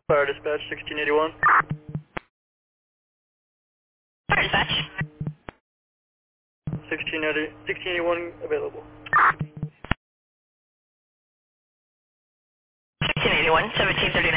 Fire dispatch 1681. Fire dispatch. 1681 available. 1681, 1739.